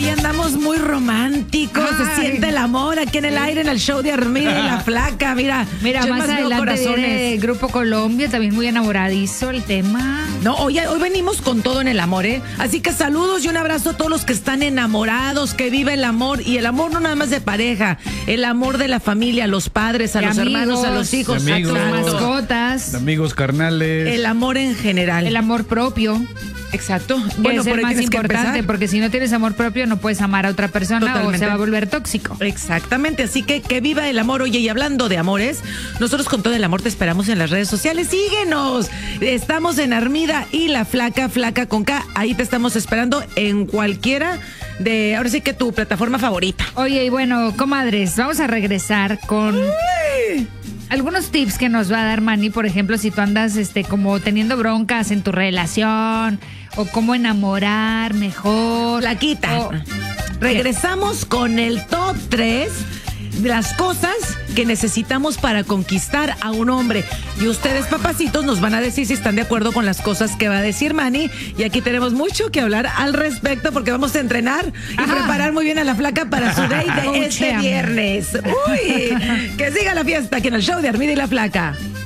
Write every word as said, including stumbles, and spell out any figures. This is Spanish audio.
Hoy andamos muy románticos, Ay. se siente el amor aquí en el aire, en el show de Armida y la Flaca, mira. Mira, yo más veo adelante viene Grupo Colombia, también muy enamoradizo el tema. No, hoy, hoy venimos con todo en el amor, ¿eh? Así que saludos y un abrazo a todos los que están enamorados, que vive el amor. Y el amor no nada más de pareja, el amor de la familia, a los padres, a De los amigos, hermanos, a los hijos, de a amigos. Tus todos. mascotas, Amigos carnales. El amor en general. el amor propio. Exacto. Bueno, Bueno, es por el ahí más tienes que importante, empezar. porque si no tienes amor propio no puedes amar a otra persona Totalmente. o se va a volver tóxico. Exactamente, así que que viva el amor. Oye, y hablando de amores, nosotros con todo el amor te esperamos en las redes sociales. Síguenos. Estamos en Armida y la Flaca, Flaca con K. Ahí te estamos esperando en cualquiera de, ahora sí que tu plataforma favorita. Oye, y bueno, comadres, vamos a regresar con algunos tips que nos va a dar Manny. Por ejemplo, si tú andas este como teniendo broncas en tu relación o cómo enamorar mejor. Flaquita. O- Regresamos con el top tres de las cosas que necesitamos para conquistar a un hombre. Y ustedes, papacitos, nos van a decir si están de acuerdo con las cosas que va a decir Manny. Y aquí tenemos mucho que hablar al respecto porque vamos a entrenar y Ajá. preparar muy bien a la Flaca para su date de este Escúchame. viernes. Uy, que siga la fiesta aquí en el show de Armida y la Flaca.